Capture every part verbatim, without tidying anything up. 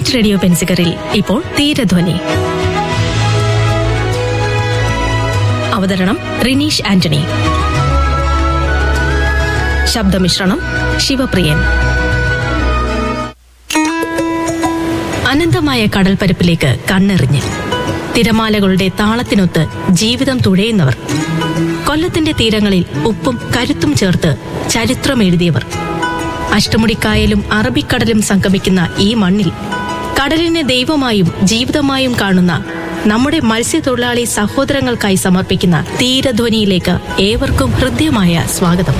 Piece radio ബെൻസിഗറിൽ ഇപ്പോൾ തീരധ്വനി. അവതരണം റിനീഷ് ആന്റണി. ശബ്ദമിശ്രണം ശിവപ്രിയൻ. അനന്തമായ കടൽപ്പരപ്പിലേക്ക് കണ്ണെറിഞ്ഞ് തിരമാലകളുടെ താളത്തിനൊത്ത് ജീവിതം തുഴയുന്നവർ, കൊല്ലത്തിന്റെ തീരങ്ങളിൽ ഉപ്പും കരുത്തും ചേർത്ത് ചരിത്രം എഴുതിയവർ, അഷ്ടമുടിക്കായലും അറബിക്കടലും സംഗമിക്കുന്ന ഈ മണ്ണിൽ കടലിനെ ദൈവമായും ജീവിതമായും കാണുന്ന നമ്മുടെ മത്സ്യത്തൊഴിലാളി സഹോദരങ്ങൾക്കായി സമർപ്പിക്കുന്ന തീരധ്വനിയിലേക്ക് ഏവർക്കും ഹൃദ്യമായ സ്വാഗതം.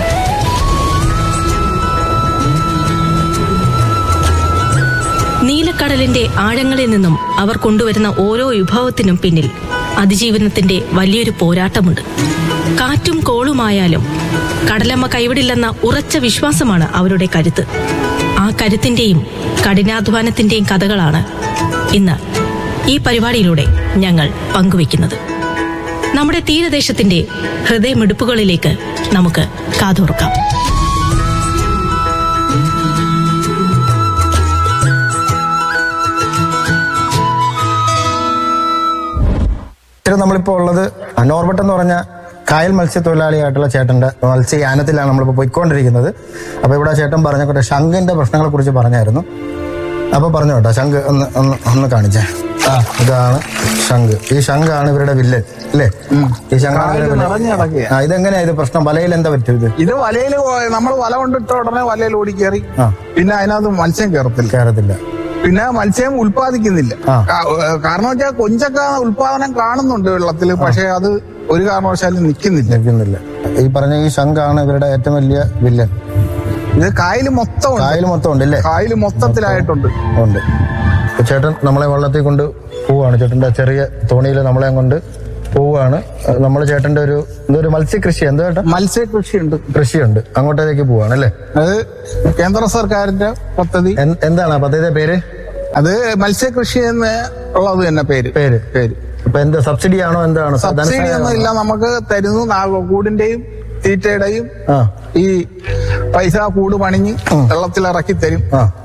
നീലക്കടലിന്റെ ആഴങ്ങളിൽ നിന്നും അവർ കൊണ്ടുവരുന്ന ഓരോ വിഭവത്തിനും പിന്നിൽ അതിജീവനത്തിന്റെ വലിയൊരു പോരാട്ടമുണ്ട്. കാറ്റും കോളുമായാലും കടലമ്മ കൈവിടില്ലെന്ന ഉറച്ച വിശ്വാസമാണ് അവരുടെ കരുത്ത്. ആ കരുത്തിന്റെയും കഠിനാധ്വാനത്തിന്റെയും കഥകളാണ് ഇന്ന് ഈ പരിപാടിയിലൂടെ ഞങ്ങൾ പങ്കുവയ്ക്കുന്നത്. നമ്മുടെ തീരദേശത്തിന്റെ ഹൃദയമിടിപ്പുകളിലേക്ക് നമുക്ക് കാതോർക്കാം. നമ്മളിപ്പോ ഉള്ളത് നോർബർട്ട് എന്ന് പറഞ്ഞ കായൽ മത്സ്യത്തൊഴിലാളിയായിട്ടുള്ള ചേട്ടന്റെ മത്സ്യയാനത്തിലാണ് നമ്മളിപ്പോ പോയിക്കൊണ്ടിരിക്കുന്നത്. അപ്പൊ ഇവിടെ ചേട്ടൻ പറഞ്ഞ ശംഖിന്റെ പ്രശ്നങ്ങളെ കുറിച്ച് പറഞ്ഞായിരുന്നു. അപ്പൊ പറഞ്ഞു കേട്ടോ, ശംഖ് ഒന്ന് ഒന്ന് ഒന്ന് കാണിച്ചേ. ആ, ഇതാണ് ശംഖ്. ഈ ശംഖാണ് ഇവരുടെ വില്ലൻ അല്ലേ? ഈ ശംഖാണ്. ആ, ഇതെങ്ങനെയാ ഇത് പ്രശ്നം? വലയിൽ എന്താ പറ്റും? ഇത് ഇത് വലയിൽ നമ്മൾ വല കൊണ്ടിട്ട ഉടനെ വലയിൽ ഓടി കയറി, പിന്നെ അതിനകത്ത് മത്സ്യം കയറത്തില്ല കയറത്തില്ല പിന്നെ മത്സ്യം ഉൽപ്പാദിക്കുന്നില്ല. കാരണം വെച്ചാൽ കൊഞ്ചൊക്കെ ഉൽപാദനം കാണുന്നുണ്ട് വെള്ളത്തിൽ, പക്ഷെ അത് ഒരു കാരണവശാലും നിൽക്കുന്നില്ല നിൽക്കുന്നില്ല ഈ പറഞ്ഞ ഈ ശംഖാണ് ഇവരുടെ ഏറ്റവും വലിയ വില്ലൻ. ഇത് കായല് മൊത്തം കായല് മൊത്തം ഉണ്ട് അല്ലേ? കായല് മൊത്തത്തിലായിട്ടുണ്ട് ഉണ്ട്. ചേട്ടൻ നമ്മളെ വള്ളത്തിൽ കൊണ്ട് പോവാണ്. ചേട്ടന്റെ ചെറിയ തോണിയിൽ നമ്മളെ കൊണ്ട് പോവാണ്. നമ്മള് ചേട്ടന്റെ ഒരു എന്തൊരു മത്സ്യകൃഷി എന്താ ചേട്ടാ? മത്സ്യകൃഷിയുണ്ട് കൃഷിയുണ്ട് അങ്ങോട്ടേക്ക് പോവാണ് അല്ലേ? അത് കേന്ദ്ര സർക്കാരിന്റെ പദ്ധതി. എന്താണ് ആ പദ്ധതിയുടെ പേര്? അത് മത്സ്യകൃഷി എന്ന് ഉള്ളത് തന്നെ പേര് പേര് പേര് ഇപ്പൊ എന്താ സബ്സിഡി ആണോ എന്താണ്? സബ്സിഡി ഒന്നും ഇല്ല, നമുക്ക് തരുന്നു. കൂടിന്റെയും തീറ്റയുടെയും ഈ പൈസ കൂട് പണിഞ്ഞ് വെള്ളത്തിലിറക്കി തരും.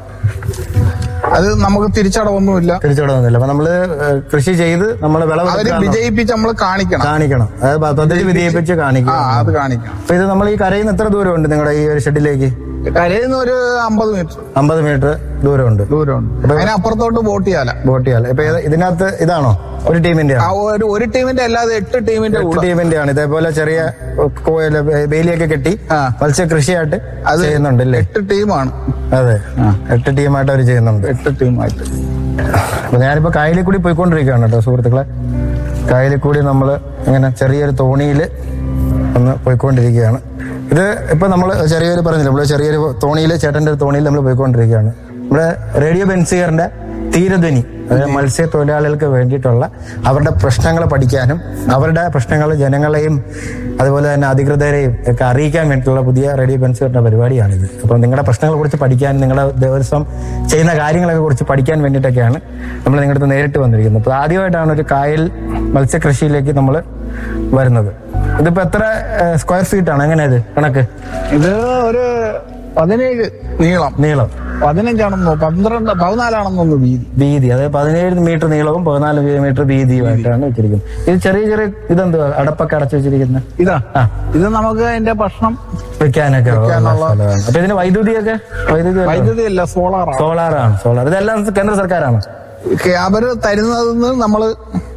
അത് നമുക്ക് തിരിച്ചടവൊന്നുമില്ല തിരിച്ചടവൊന്നുമില്ല അപ്പൊ നമ്മള് കൃഷി ചെയ്ത് നമ്മള് വിളവ് അവര് വിജയിപ്പിച്ച് നമ്മൾ കാണിക്കണം കാണിക്കണം പദ്ധതി വിജയിപ്പിച്ച് കാണിക്കണം. അത് കാണിക്കണം. അപ്പൊ ഇത് നമ്മൾ ഈ കരയിൽ നിന്ന് എത്ര ദൂരമുണ്ട് നിങ്ങളുടെ ഈ ഒരു ഷെഡിലേക്ക്? കരയിൽ നിന്ന് ഒരു അമ്പത് മീറ്റർ അമ്പത് മീറ്റർ ദൂരമുണ്ട് ദൂരമുണ്ട് അതിനപ്പുറത്തോട്ട് ബോട്ട് ചെയ്യാല ബോട്ട് ചെയ്യാല ഇപ്പൊ ഇതിനകത്ത് ഇതാണോ ഒരു ടീമിന്റെ? ഒരു ടീമിന്റെ അല്ലാതെ എട്ട് ടീമിന്റെ എട്ട് ടീമിന്റെ ആണ്. ഇതേപോലെ ചെറിയ വേലിയൊക്കെ കെട്ടി മത്സ്യ കൃഷിയായിട്ട് അത് ചെയ്യുന്നുണ്ട് അല്ലേ? എട്ട് ടീമാണ്. അതെ, എട്ട് ടീമായിട്ട് അവർ ചെയ്യുന്നുണ്ട്. എട്ട് ടീമായിട്ട്. അപ്പൊ ഞാനിപ്പോ കായലിൽ കൂടി പോയിക്കൊണ്ടിരിക്കുകയാണ് കേട്ടോ സുഹൃത്തുക്കളെ. കായലിൽ കൂടി നമ്മള് ഇങ്ങനെ ചെറിയൊരു തോണിയില് ഒന്ന് പോയിക്കൊണ്ടിരിക്കുകയാണ്. ഇത് ഇപ്പൊ നമ്മള് ചെറിയൊരു പറഞ്ഞില്ല, നമ്മള് ചെറിയൊരു തോണിയില് ചേട്ടന്റെ ഒരു തോണിയിൽ നമ്മൾ പോയിക്കൊണ്ടിരിക്കുകയാണ്. നമ്മുടെ റേഡിയോ ബെൻസിഗറിന്റെ തീരധ്വനി, അതായത് മത്സ്യത്തൊഴിലാളികൾക്ക് വേണ്ടിയിട്ടുള്ള അവരുടെ പ്രശ്നങ്ങൾ പഠിക്കാനും അവരുടെ പ്രശ്നങ്ങൾ ജനങ്ങളെയും അതുപോലെ തന്നെ അധികൃതരെയും ഒക്കെ അറിയിക്കാൻ വേണ്ടിയിട്ടുള്ള പുതിയ റേഡിയോ ബെൻസിഗറിന്റെ പരിപാടിയാണിത്. അപ്പം നിങ്ങളുടെ പ്രശ്നങ്ങളെ കുറിച്ച് പഠിക്കാൻ, നിങ്ങളുടെ ദിവസം ചെയ്യുന്ന കാര്യങ്ങളെ കുറിച്ച് പഠിക്കാൻ വേണ്ടിയിട്ടൊക്കെയാണ് നമ്മൾ നിങ്ങളുടെ അടുത്ത് നേരിട്ട് വന്നിരിക്കുന്നത്. അപ്പോൾ ആദ്യമായിട്ടാണ് ഒരു കായൽ മത്സ്യകൃഷിയിലേക്ക് നമ്മൾ വരുന്നത്. ഇതിപ്പോ എത്ര സ്ക്വയർ ഫീറ്റ് ആണ്? എങ്ങനെയാ ഇത് കണക്ക്? ഇത് ഒരു പതിനേഴ് നീളം നീളം പതിനഞ്ചാണെന്നോ പന്ത്രണ്ട് പതിനാലാണെന്നൊന്ന് വീതി വീതി അതായത് പതിനേഴ് മീറ്റർ നീളവും പതിനാല് മീറ്റർ വീതിയുമായിട്ടാണ് വെച്ചിരിക്കുന്നത്. ഇത് ചെറിയ ചെറിയ ഇതെന്ത് അടപ്പൊക്കെ അടച്ചു വെച്ചിരിക്കുന്നത്? ഇതാ ഇത് നമുക്ക് അതിന്റെ ഭക്ഷണം വെക്കാനൊക്കെ. അപ്പൊ ഇതിന് വൈദ്യുതിയൊക്കെ? വൈദ്യുതി വൈദ്യുതി അല്ല, സോളാർ സോളാറാണ്. സോളാർ ഇതെല്ലാം കേന്ദ്ര സർക്കാരാണ് അവര് തരുന്നതെന്ന് നമ്മള്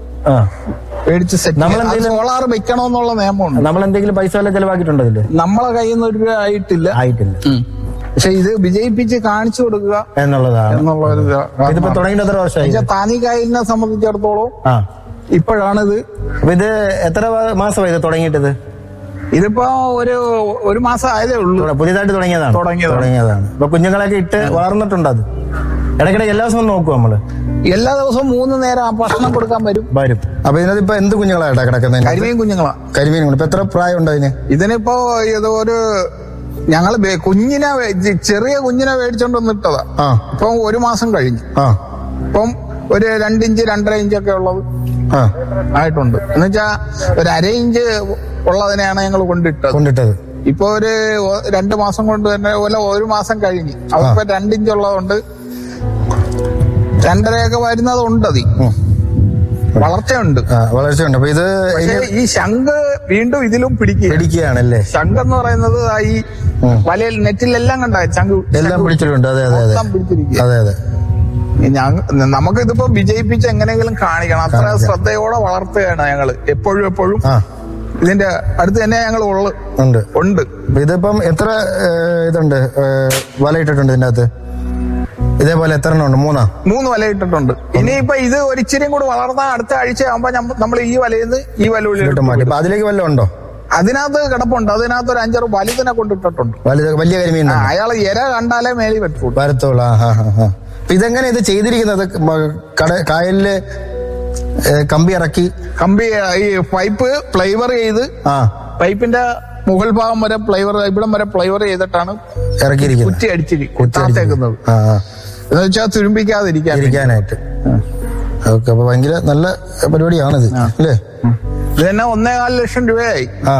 മേടിച്ച് സെറ്റ്. സോളാർ വെക്കണമെന്നുള്ള നിയമമുണ്ട്. നമ്മൾ എന്തെങ്കിലും പൈസ വല്ല ചെലവാക്കിയിട്ടുണ്ടോ ഇതില്? നമ്മളെ കയ്യിൽ നിന്ന് ഒരു രൂപ ആയിട്ടില്ല ആയിട്ടില്ല പക്ഷെ ഇത് വിജയിപ്പിച്ച് കാണിച്ചു കൊടുക്കുക എന്നുള്ളതാണ് എന്നുള്ളൊരു. ഇതിപ്പോ തുടങ്ങിയിട്ട് എത്ര വർഷമായി? താനി കായലിനെ സംബന്ധിച്ചിടത്തോളം ഇപ്പോഴാണിത്. ഇത് എത്ര മാസമായി ഇത് തുടങ്ങിയിട്ടത്? ഇതിപ്പോ ഒരു ഒരു മാസം ആയതേ ഉള്ളൂ. പുതിയതായിട്ട് തുടങ്ങിയതാണ് തുടങ്ങിയതാണ് ഇപ്പൊ കുഞ്ഞുങ്ങളൊക്കെ ഇട്ട് വളർന്നിട്ടുണ്ട്. അത് ഇടയ്ക്കിടയ്ക്ക് എല്ലാ ദിവസവും നോക്കും നമ്മള്. എല്ലാ ദിവസവും മൂന്ന് നേരം ഭക്ഷണം കൊടുക്കാൻ വരും വരും അപ്പൊ ഇതിനകത്ത് ഇപ്പൊ എന്ത് കുഞ്ഞുങ്ങളായിട്ടാ കിടക്കുന്നത്? കരിമീൻ കുഞ്ഞുങ്ങളാ. കരിമീൻ കുഞ്ഞു. ഇപ്പൊ എത്ര പ്രായം ഉണ്ട് അതിന്? ഇതിനിപ്പോ ഇത് ഒരു ഞങ്ങള് കുഞ്ഞിനെ ചെറിയ കുഞ്ഞിനെ മേടിച്ചോണ്ട് വന്നിട്ടതാ. ഇപ്പൊ ഒരു മാസം കഴിഞ്ഞു. ഇപ്പം ഒരു രണ്ടിഞ്ച് രണ്ടര ഇഞ്ചൊക്കെ ഉള്ളത് ആയിട്ടുണ്ട്. എന്നുവെച്ചാ ഒരു അര ഇഞ്ച് ഉള്ളതിനെയാണ് ഞങ്ങൾ കൊണ്ടിട്ടത് കൊണ്ടിട്ടത് ഇപ്പൊ ഒരു രണ്ടു മാസം കൊണ്ട് തന്നെ പോലെ ഒരു മാസം കഴിഞ്ഞ്. അതിപ്പോ രണ്ടിഞ്ചുള്ളതുകൊണ്ട് രണ്ടരയൊക്കെ വരുന്നത് ഉണ്ട്. അതി വളർച്ചയുണ്ട്, വളർച്ചയുണ്ട്. അപ്പൊ ഇത് ഈ ശംഖ് വീണ്ടും ഇതിലും പിടിക്കുക പിടിക്കുകയാണല്ലേ? ശംഖ് എന്ന് പറയുന്നത് ഈ വലയിൽ നെറ്റിലെല്ലാം കണ്ട ശംഖ് എല്ലാം പിടിച്ചിട്ടുണ്ട്. അതെ അതെ അതെ പിടിച്ചിരിക്കുക. അതെ അതെ നമുക്കിതിപ്പോ വിജയിപ്പിച്ച് എങ്ങനെയെങ്കിലും കാണിക്കണം. അത്ര ശ്രദ്ധയോടെ വളർത്തുകയാണ് ഞങ്ങൾ എപ്പോഴും എപ്പോഴും. ഇതിന്റെ അടുത്ത് തന്നെ ഞങ്ങൾ ഉണ്ട് ഉണ്ട് ഇതിപ്പം എത്ര ഇതുണ്ട് വല ഇട്ടിട്ടുണ്ട് ഇതിന്റെ അകത്ത്? ഇതേപോലെ എത്ര എണ്ണം ഉണ്ട്? മൂന്നാ മൂന്ന് വല ഇട്ടിട്ടുണ്ട്. ഇനിയിപ്പോ ഇത് ഒരിച്ചിരിയും കൂടി വളർന്ന അടുത്ത ആഴ്ച ആകുമ്പോ നമ്മൾ ഈ വലയിൽ നിന്ന് ഈ വല മാറ്റി അതിലേക്ക് വല്ലതും ഉണ്ടോ? അതിനകത്ത് കിടപ്പുണ്ട്. അതിനകത്ത് ഒരു അഞ്ചാറ് വലുതിനെ കൊണ്ടിട്ടിട്ടുണ്ട്. വലിയ കരിമീൻ. അയാൾ ഇര കണ്ടാലേ മേലി പറ്റുള്ളൂ വരത്തോളൂ. ഇതെങ്ങനെ ഇത് ചെയ്തിരിക്കുന്നത്? കായലില് കമ്പി ഇറക്കി കമ്പി ഈ പൈപ്പ് ഫ്ലൈവർ ചെയ്ത് പൈപ്പിന്റെ മുകൾ ഭാഗം വരെ ഫ്ലൈവർ ഇവിടം വരെ ഫ്ലൈവർ ചെയ്തിട്ടാണ് ഇറക്കിയിരിക്കുന്നത്. കുറ്റി അടിച്ചിരിക്കുന്നത് എന്ന് വെച്ചാൽ തുരുമ്പിക്കാതിരിക്കാനായിട്ട്. ഓക്കെ, അപ്പൊ ഭയങ്കര നല്ല പരിപാടിയാണിത് അല്ലേ? ഇത് തന്നെ ഒന്നേകാല് ലക്ഷം രൂപയായി. ആ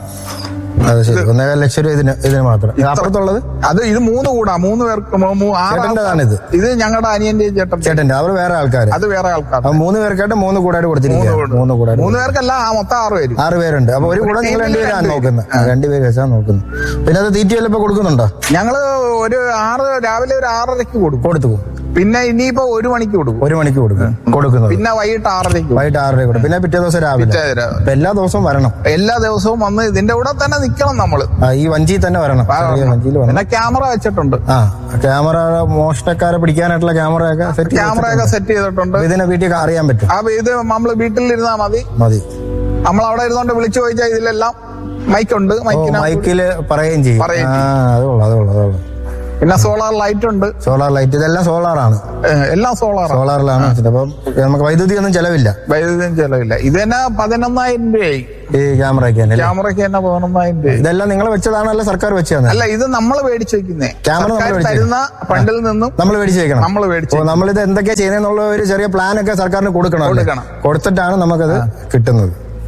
അതെ ശരി, ഒന്നേകാല് ലക്ഷം രൂപ ഇതിന് ഇതിന് മാത്രം. അപ്പുറത്തുള്ളത് അത് ഇത് മൂന്ന് കൂടാ മൂന്ന് പേർക്ക്. ഇത് ഇത് ഞങ്ങളുടെ അനിയന്റെ ചേട്ടൻ ചേട്ടന്റെ അവർ വേറെ ആൾക്കാർ. അത് വേറെ ആൾക്കാർ. മൂന്ന് പേർക്കായിട്ട് മൂന്ന് കൂടായിട്ട് കൊടുത്തിരിക്കുന്നു. മൂന്ന് കൂടായിട്ട് മൂന്ന് പേർക്കല്ല, ആ മൊത്തം ആറ് പേര് ആറ് പേരുണ്ട്. അപ്പൊ ഒരു കൂടെ നിങ്ങൾ രണ്ടുപേരാണ് നോക്കുന്നത്. രണ്ടുപേര് വെച്ചാണ് നോക്കുന്നത്. പിന്നെ അത് തീറ്റയെല്ലാം ഇപ്പൊ കൊടുക്കുന്നുണ്ടോ? ഞങ്ങള് ഒരു ആറ് രാവിലെ ഒരു ആറരയ്ക്ക് കൊടുക്കും കൊടുത്തു പിന്നെ ഇനിയിപ്പോ ഒരു മണിക്ക് കൊടുക്കും. ഒരു മണിക്ക് കൊടുക്കും കൊടുക്കുന്നത്. പിന്നെ വൈകിട്ട് ആറരയ്ക്ക് വൈകിട്ട് ആറരയ്ക്ക് കൊടുക്കും. പിന്നെ പിറ്റേ ദിവസം രാവിലെ. എല്ലാ ദിവസവും വരണം. എല്ലാ ദിവസവും വന്ന് ഇതിന്റെ കൂടെ തന്നെ നിക്കണം നമ്മള്. ഈ വഞ്ചി തന്നെ വരണം. പിന്നെ ക്യാമറ വെച്ചിട്ടുണ്ട്. ആ ക്യാമറ മോഷണക്കാരെ പിടിക്കാനായിട്ടുള്ള ക്യാമറയൊക്കെ സെറ്റ് ക്യാമറയൊക്കെ സെറ്റ് ചെയ്തിട്ടുണ്ട്. ഇതിനെ വീട്ടിൽ അറിയാൻ പറ്റും. ആ ഇത് നമ്മള് വീട്ടിലിരുന്നാ മതി മതി നമ്മൾ അവിടെ ഇരുന്നോണ്ട് വിളിച്ചു ചോദിച്ചാൽ ഇതിലെല്ലാം മൈക്കുണ്ട്. മൈക്കില് പറയുകയും ചെയ്യും. അതുകൊള്ളു അതുകൊള്ളു അതുകൊള്ളു പിന്നെ സോളാർ ലൈറ്റ് ഉണ്ട്. സോളാർ ലൈറ്റ് ഇതെല്ലാം സോളാറാണ്. എല്ലാം സോളാർ സോളാറിലാണ്. അപ്പം നമുക്ക് വൈദ്യുതി ഒന്നും ചെലവില്ല. വൈദ്യുതി ചെലവില്ല. ഇത് തന്നെ പതിനൊന്നായിരം രൂപയായി ഈ ക്യാമറയ്ക്ക്. ക്യാമറയ്ക്ക് തന്നെ പതിനൊന്നായിരം രൂപ. ഇതെല്ലാം നിങ്ങൾ വെച്ചതാണല്ലോ? സർക്കാർ വെച്ചതാണ്? അല്ല, ഇത് നമ്മൾ മേടിച്ചു വെക്കുന്നേ. ക്യാമറ തരുന്ന ഫണ്ടിൽ നിന്നും നമ്മൾ മേടിച്ചു വെക്കണം. നമ്മൾ മേടിച്ചു. നമ്മളിത് എന്തൊക്കെയാ ചെയ്യുന്നുള്ള ഒരു ചെറിയ പ്ലാൻ ഒക്കെ സർക്കാരിന് കൊടുക്കണം. കൊടുക്കണം കൊടുത്തിട്ടാണ് നമുക്കത് കിട്ടുന്നത്.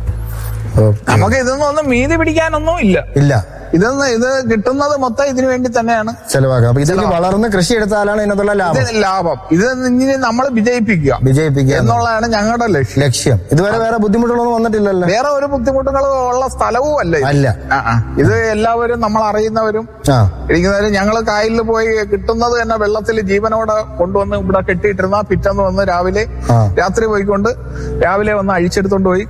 നമുക്ക് ഇതൊന്നും ഒന്നും മീതി പിടിക്കാനൊന്നും ഇല്ല ഇല്ല ഇതൊന്നും ഇത് കിട്ടുന്നത് മൊത്തം ഇതിനു വേണ്ടി തന്നെയാണ് ചെലവാക്കുക. അപ്പൊ ഇതിന് വളർന്ന് കൃഷി എടുത്താലാണ് ഇതിനുള്ള ലാഭം ലാഭം ഇത് ഇനി നമ്മൾ വിജയിപ്പിക്കുക വിജയിപ്പിക്കുക എന്നുള്ളതാണ് ഞങ്ങളുടെ ലക്ഷ്യം ലക്ഷ്യം ഇതുവരെ വേറെ ബുദ്ധിമുട്ടുകളൊന്നും വന്നിട്ടില്ലല്ലോ? വേറെ ഒരു ബുദ്ധിമുട്ടുകളും ഉള്ള സ്ഥലവും അല്ല അല്ല. ഇത് എല്ലാവരും നമ്മൾ അറിയുന്നവരും ഇരിക്കുന്നവരും. ഞങ്ങൾ കായലിൽ പോയി കിട്ടുന്നത് തന്നെ വെള്ളത്തിൽ ജീവനോടെ കൊണ്ടുവന്ന് ഇവിടെ കെട്ടിയിട്ടിരുന്ന പിറ്റേന്ന് വന്ന് രാവിലെ രാത്രി പോയിക്കൊണ്ട് രാവിലെ വന്ന് അഴിച്ചെടുത്തോണ്ട് പോയി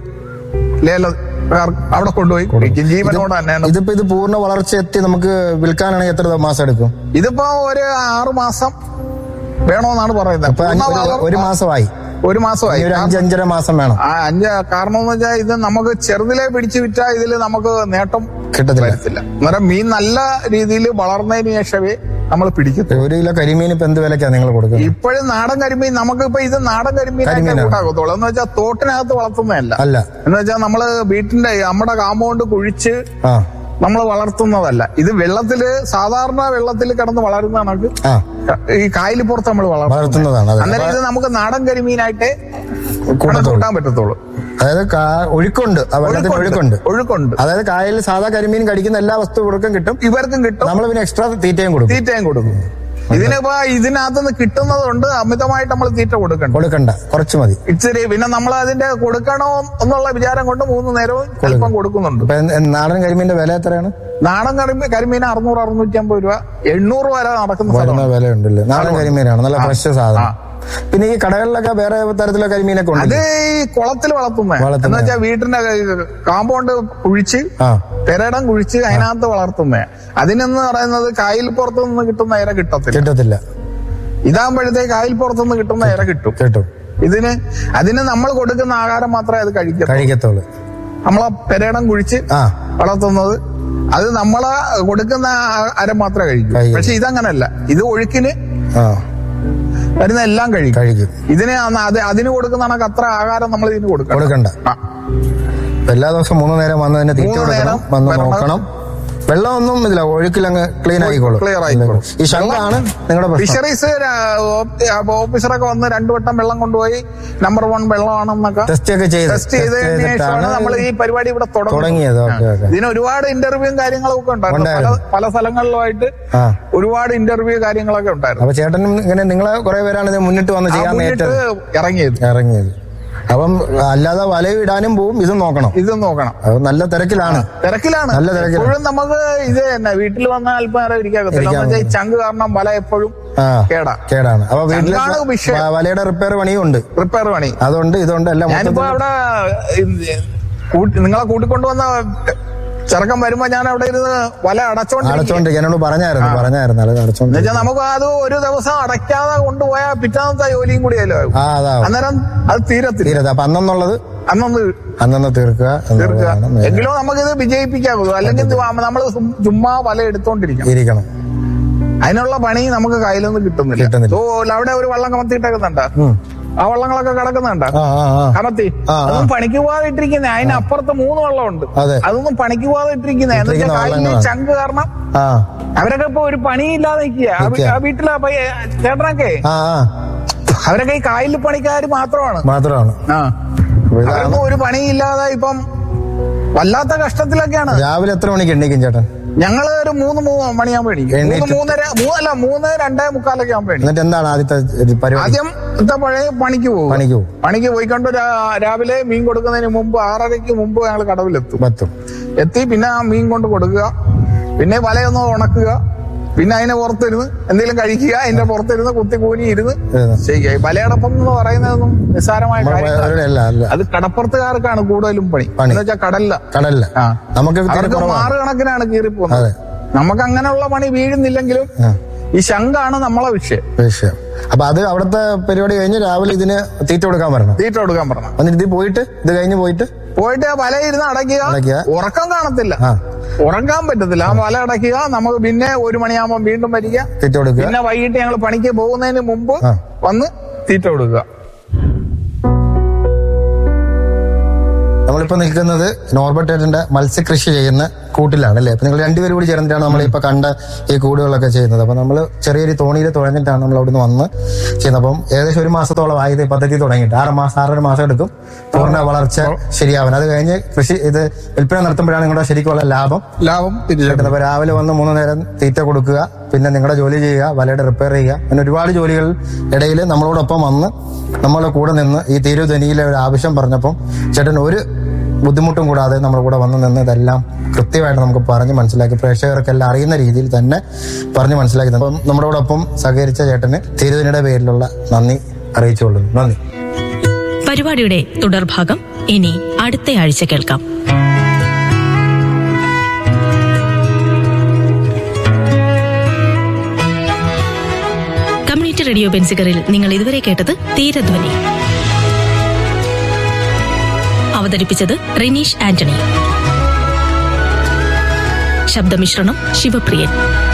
ലേല അവിടെ കൊണ്ടുപോയി ജീവനോട് തന്നെയാണ്. ഇതിപ്പോ ഇത് പൂർണ്ണ വളർച്ച എത്തി നമുക്ക് വിൽക്കാനാണെങ്കിൽ എത്ര മാസം എടുക്കും? ഇതിപ്പോ ഒരു ആറു മാസം വേണമെന്നാണ് പറയുന്നത്. ഒരു മാസമായി ഒരു മാസമായി ഒരു അഞ്ചഞ്ചര മാസം വേണം. ആ അഞ്ച് കാരണം എന്ന് വെച്ചാൽ ഇത് നമുക്ക് ചെറുതിലെ പിടിച്ചു വിറ്റാൽ ഇതിൽ നമുക്ക് നേട്ടം കിട്ടത്തില്ല. അന്നേരം മീൻ നല്ല രീതിയിൽ വളർന്നതിന് ശേഷമേ നമ്മൾ പിടിക്കും. ഒരു കിലോ കരിമീൻ ഇപ്പൊ എന്ത് വിലക്കാണ് നിങ്ങൾ കൊടുക്കുന്നത്? ഇപ്പോഴും നാടൻ കരിമീൻ നമുക്ക് ഇപ്പൊ ഇത് നാടൻ കരിമീൻ കൂട്ടാകത്തുള്ളൂ. എന്ന് വെച്ചാൽ തോട്ടിനകത്ത് വളർത്തുന്നതല്ല. അല്ല എന്ന് വെച്ചാൽ നമ്മള് വീട്ടിന്റെ നമ്മുടെ കാമ്പൗണ്ട് കുഴിച്ച് നമ്മൾ വളർത്തുന്നതല്ല. ഇത് വെള്ളത്തില് സാധാരണ വെള്ളത്തിൽ കിടന്ന് വളരുന്ന കണക്ക് ഈ കായലിപ്പുറത്ത് നമ്മൾ വളർത്തുന്നതാണ്. അന്നേരം ഇത് നമുക്ക് നാടൻ കരിമീനായിട്ട് കൂട്ടാൻ പറ്റത്തുള്ളൂ. അതായത് ഒഴുക്കുണ്ട് ഒഴുക്കുണ്ട് ഒഴുക്കുണ്ട് അതായത് കായലിൽ സാധാ കരിമീൻ കടിക്കുന്ന എല്ലാ വസ്തു ഇവർക്കും കിട്ടും ഇവർക്കും കിട്ടും. നമ്മൾ പിന്നെ എക്സ്ട്രാ തീറ്റയും കൊടുക്കും തീറ്റയും കൊടുക്കും ഇതിനിപ്പോ ഇതിനകത്തുനിന്ന് കിട്ടുന്നത് അമിതമായിട്ട് നമ്മൾ തീറ്റ കൊടുക്കണ്ട കൊടുക്കണ്ട കുറച്ച് മതി ഇച്ചിരി. പിന്നെ നമ്മൾ അതിന്റെ കൊടുക്കണോ എന്നുള്ള വിചാരം കൊണ്ട് മൂന്ന് നേരവും ചിലപ്പം കൊടുക്കുന്നുണ്ട്. നാടൻ കരിമീന്റെ വില എത്രയാണ്? നാടൻ കരിമീൻ കരിമീൻ അറുന്നൂറ് അറുന്നൂറ്റി അമ്പത് രൂപ എണ്ണൂറ് വരെ നടക്കുന്ന വില ഉണ്ടല്ലേ? നാടൻ കരിമീനാണ് നല്ല ഫ്രഷ് സാധനം. പിന്നെ ഈ കടകളിലൊക്കെ വേറെ തരത്തിലുള്ള കരിമീനൊക്കെ ഉണ്ട്. അത് ഈ കുളത്തിൽ വളർത്തുന്നത് എന്ന് വെച്ചാൽ വീട്ടിന്റെ കാമ്പൗണ്ട് കുഴിച്ച് പെരടം കുഴിച്ച് അതിനകത്ത് വളർത്തുന്നേ. അതിനെന്ന് പറയുന്നത് കായൽ പുറത്തു നിന്ന് കിട്ടുന്ന ഇര കിട്ടത്തില്ല കിട്ടത്തില്ല ഇതാകുമ്പോഴത്തേക്ക് കായൽ പുറത്തുനിന്ന് കിട്ടുന്ന ഇര കിട്ടും കിട്ടും ഇതിന് അതിന് നമ്മൾ കൊടുക്കുന്ന ആഹാരം മാത്രമേ അത് കഴിക്കത്തുള്ളൂ. നമ്മളെ പെരടം കുഴിച്ച് വളർത്തുന്നത് അത് നമ്മളെ കൊടുക്കുന്ന അര മാത്രമേ കഴിക്കൂ. പക്ഷെ ഇതങ്ങനല്ല. ഇത് ഒഴുക്കിന് വരുന്ന എല്ലാം കഴിക്കും കഴിക്കും ഇതിന് അതിന് കൊടുക്കുന്ന കണക്ക് അത്ര ആഹാരം നമ്മൾ ഇതിന് കൊടുക്കണം കൊടുക്കണ്ട. എല്ലാ ദിവസവും മൂന്ന് നേരം വന്ന് തന്നെ തീറ്റ കൊടുക്കണം, വന്ന് നോക്കണം, വെള്ളമൊന്നും ഇതില്ല, ഒഴുക്കിലങ്ങ് ക്ലീൻ ആയിക്കോളും. ക്ലിയർ ആയിക്കോളും. ഈ ശങ്കാണ് നിങ്ങളുടെ ഫിഷറീസ് ഓഫീസറൊക്കെ വന്ന് രണ്ടു വട്ടം വെള്ളം കൊണ്ടുപോയി നമ്പർ വൺ വെള്ളമാണെന്നൊക്കെ ടെസ്റ്റ് ഒക്കെ ചെയ്ത് ടെസ്റ്റ് ചെയ്തതിനു ശേഷമാണ് നമ്മൾ ഈ പരിപാടി ഇവിടെ തുടങ്ങിയത്. ഇതിന് ഒരുപാട് ഇന്റർവ്യൂവും കാര്യങ്ങളും ഒക്കെ ഉണ്ടായിരുന്നു. പല സ്ഥലങ്ങളിലുമായിട്ട് ഒരുപാട് ഇന്റർവ്യൂ കാര്യങ്ങളൊക്കെ ഉണ്ടായിരുന്നു. അപ്പൊ ചേട്ടനും ഇങ്ങനെ നിങ്ങളെ കുറെ പേരാണ് ഇത് മുന്നിട്ട് വന്ന് ചെയ്യാൻ ഇറങ്ങിയത് ഇറങ്ങിയത് അപ്പം അല്ലാതെ വലയിടാനും പോവും, ഇതും നോക്കണം ഇതും നോക്കണം. അത് നല്ല തിരക്കിലാണ് തിരക്കിലാണ് നല്ല തിരക്കിലാണ്. എപ്പോഴും നമുക്ക് ഇത് തന്നെ വീട്ടിൽ വന്നാൽ അല്പം നേരം ഇരിക്കാക്കത്തില്ല. ഈ ചങ്ക് കാരണം വല എപ്പോഴും കേടാ കേടാണ്. അപ്പൊ വീട്ടിൽ വലയുടെ റിപ്പയർ പണിയും ഉണ്ട്. റിപ്പയർ പണി അതുകൊണ്ട് ഇതുകൊണ്ട് എല്ലാം. ഞാനിപ്പോ അവിടെ നിങ്ങളെ കൂട്ടിക്കൊണ്ടുവന്ന ചെറുക്കം വരുമ്പോ ഞാൻ അവിടെ ഇരുന്ന് വല അടച്ചോണ്ടിരിക്കും. എന്നോട് പറഞ്ഞായിരുന്നു പറഞ്ഞായിരുന്നു എന്ന് വെച്ചാൽ നമുക്ക് അത് ഒരു ദിവസം അടയ്ക്കാതെ കൊണ്ടുപോയാൽ പിറ്റാന്നത്തെ ജോലിയും കൂടിയല്ലോ. അന്നേരം അത് തീരത്തില്ല. അപ്പൊ അന്നെന്നുള്ളത് അന്നൊന്ന് അന്നൊന്ന് തീർക്കുക തീർക്കുക എങ്കിലോ നമുക്കിത് വിജയിപ്പിക്കാമോ. അല്ലെങ്കിൽ നമ്മൾ ചുമ്മാ വല എടുത്തോണ്ടിരിക്കണം ഇരിക്കണം അതിനുള്ള പണി നമുക്ക് കയ്യിലൊന്നും കിട്ടുന്നില്ല. അവിടെ ഒരു വള്ളം കമത്തിയിട്ടേക്കുന്നുണ്ട്, ആ വള്ളങ്ങളൊക്കെ കിടക്കുന്നുണ്ട് കമത്തി. അതൊന്നും പണിക്ക് പോകാതെ ഇട്ടിരിക്കുന്നേ. അതിനപ്പുറത്ത് മൂന്ന് വള്ളമുണ്ട്, അതൊന്നും പണിക്ക് പോകാതെ ഇട്ടിരിക്കുന്നേ. എന്നുവെച്ചാൽ കാലിന് ചങ്ക് കാരണം അവരൊക്കെ ഇപ്പൊ ഒരു പണിയില്ലാതെ നിൽക്കുക. ആ വീട്ടിലെ ചേട്ടനൊക്കെ അവരൊക്കെ ഈ കായലിൽ പണിക്കാര് മാത്രമാണ് മാത്രമാണ് അവരൊന്നും ഒരു പണിയില്ലാതെ ഇപ്പം വല്ലാത്ത കഷ്ടത്തിലൊക്കെയാണ്. രാവിലെ എത്ര മണിക്ക് എണ്ണിക്കും ചേട്ടൻ? ഞങ്ങള് ഒരു മൂന്ന് മണിയാകുമ്പോ എണീക്കും. മൂന്ന് മൂന്നര മൂന്നല്ല മൂന്ന് രണ്ടേ മുക്കാലൊക്കെ ആകുമ്പോ എണീക്കും. എന്താണ് ആദ്യത്തെ ആദ്യം പഴയ പണിക്ക് പോകും. പണിക്ക് പോകും പണിക്ക് പോയിക്കൊണ്ട് രാവിലെ മീൻ കൊടുക്കുന്നതിന് മുമ്പ് ആറരയ്ക്ക് മുമ്പ് ഞങ്ങൾ കടവിലെത്തും. എത്തി പിന്നെ ആ മീൻ കൊണ്ട് കൊടുക്കുക, പിന്നെ വലയൊന്ന് ഉണക്കുക, പിന്നെ അതിനെ പുറത്തിരുന്ന് എന്തെങ്കിലും കഴിക്കുക, അതിന്റെ പുറത്തിരുന്ന് കുത്തി കൂനി ഇരുന്ന് ചെയ്യുക. വലയടപ്പം എന്ന് പറയുന്നതൊന്നും നിസ്സാരമായ കാര്യമല്ല. അത് കടപ്പുറത്തുകാർക്കാണ് കൂടുതലും പണി. എന്ന് വെച്ചാൽ കടലില കടലില അവർക്ക് മാറ് കണക്കിനാണ് കീറിപ്പോകുന്നത്. നമുക്ക് അങ്ങനെയുള്ള പണി വീഴുന്നില്ലെങ്കിലും ഈ ശങ്കാണ് നമ്മളെ വിഷയം വിഷയം അപ്പൊ അത് അവിടുത്തെ പരിപാടി കഴിഞ്ഞ് രാവിലെ ഇതിന് തീറ്റ കൊടുക്കാൻ പറഞ്ഞു തീറ്റ കൊടുക്കാൻ പറഞ്ഞു എന്നിട്ട് ഇത് പോയിട്ട് ഇത് കഴിഞ്ഞ് പോയിട്ട് പോയിട്ട് വല ഇരുന്ന് അടയ്ക്കുക. ഉറക്കം കാണത്തില്ല, ഉറങ്ങാൻ പറ്റത്തില്ല. ആ വല അടയ്ക്കുക. നമുക്ക് പിന്നെ ഒരു മണിയാകുമ്പോൾ വീണ്ടും വരിക, തീറ്റ കൊടുക്കുക. പിന്നെ വൈകിട്ട് ഞങ്ങൾ പണിക്ക് പോകുന്നതിന് മുമ്പ് വന്ന് തീറ്റ കൊടുക്കുക. നമ്മളിപ്പോ നിൽക്കുന്നത് നോർബർട്ടേട്ടന്റെ മത്സ്യകൃഷി ചെയ്യുന്ന കൂട്ടിലാണ് അല്ലേ? അപ്പൊ നിങ്ങൾ രണ്ടുപേരും കൂടി ചേർന്നിട്ടാണ് നമ്മളിപ്പോ കണ്ട ഈ കൂടുകളൊക്കെ ചെയ്യുന്നത്. അപ്പൊ നമ്മള് ചെറിയൊരു തോണിയിൽ തുഴഞ്ഞിട്ടാണ് നമ്മൾ അവിടുന്ന് വന്ന് ചെയ്യുന്നത്. അപ്പം ഏകദേശം ഒരു മാസത്തോളം ആയത് പദ്ധതി തുടങ്ങിയിട്ട് ആറ് മാസം ആറര മാസം എടുക്കും പൂർണ്ണ വളർച്ച ശരിയാവാൻ. അത് കഴിഞ്ഞ് കൃഷി ഇത് വിൽപ്പന നടത്തുമ്പോഴാണ് നിങ്ങളുടെ ശരിക്കുള്ള ലാഭം ലാഭം കിട്ടുന്നത്. അപ്പൊ രാവിലെ വന്ന് മൂന്ന് നേരം തീറ്റ കൊടുക്കുക, പിന്നെ നിങ്ങളുടെ ജോലി ചെയ്യുക, വലയുടെ റിപ്പയർ ചെയ്യുക, അങ്ങനെ ഒരുപാട് ജോലികൾ ഇടയിൽ നമ്മളോടൊപ്പം വന്ന് നമ്മളെ കൂടെ നിന്ന് ഈ തിരുധനിയിലെ ഒരു ആവശ്യം പറഞ്ഞപ്പം ചേട്ടൻ ഒരു ബുദ്ധിമുട്ടും കൂടാതെ നമ്മുടെ കൂടെ വന്നു നിന്ന് ഇതെല്ലാം കൃത്യമായിട്ട് നമുക്ക് പറഞ്ഞ് മനസ്സിലാക്കി പ്രേക്ഷകർക്കെല്ലാം അറിയുന്ന രീതിയിൽ തന്നെ പറഞ്ഞ് മനസ്സിലാക്കി. അപ്പം നമ്മളോടൊപ്പം സഹകരിച്ച ചേട്ടന് തിരുധനിയുടെ പേരിലുള്ള നന്ദി അറിയിച്ചുകൊള്ളുന്നു. നന്ദി. പരിപാടിയുടെ തുടർഭാഗം ഇനി അടുത്ത ആഴ്ച കേൾക്കാം. കമ്മ്യൂണിറ്റി റേഡിയോ ബെൻസിഗറിൽ നിങ്ങൾ ഇതുവരെ കേട്ടത് തീരധ്വനി. അവതരിപ്പിച്ചത് റിനീഷ് ആന്റണി. ശബ്ദമിശ്രണം ശിവപ്രിയൻ.